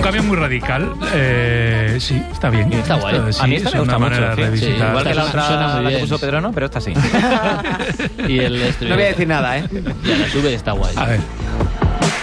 cambio muy radical. Sí, está bien. Está guay. Sí, a mí esta me gusta mucho. Sí, igual que la otra Suena muy la que bien. puso Pedro, no, pero esta sí. No voy a decir nada, ¿eh? Ya, la sube está guay. A ver.